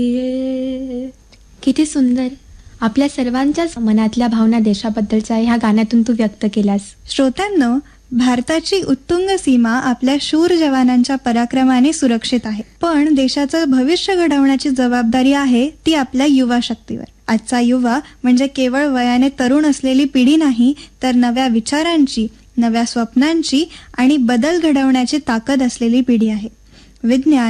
किती सुंदर. आपल्या सर्वांच्याच मनातल्या भावना देशाबद्दलच्या ह्या गाण्यातून तू व्यक्त केल्यास. श्रोत्यांनो, भारताची उत्तुंग सीमा आपल्या शूर जवानांच्या पराक्रमाने सुरक्षित आहे, पण देशाचं भविष्य घडवण्याची जबाबदारी आहे ती आपल्या युवा शक्तीवर. आजचा युवा म्हणजे केवळ वयाने तरुण असलेली पिढी नाही, तर नव्या विचारांची, नव्या स्वप्नांची आणि बदल घडवण्याची ताकद असलेली पिढी आहे. विज्ञान,